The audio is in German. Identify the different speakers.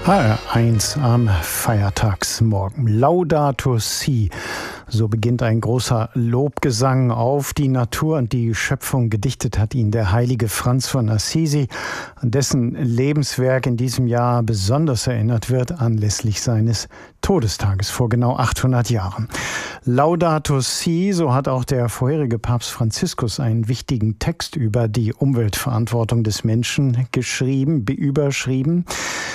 Speaker 1: HR1 am Feiertagsmorgen. Laudato Si. So beginnt ein großer Lobgesang auf die Natur und die Schöpfung. Gedichtet hat ihn der heilige Franz von Assisi, an dessen Lebenswerk in diesem Jahr besonders erinnert wird, anlässlich seines Todestages vor genau 800 Jahren. Laudato Si, so hat auch der vorherige Papst Franziskus einen wichtigen Text über die Umweltverantwortung des Menschen geschrieben, überschrieben.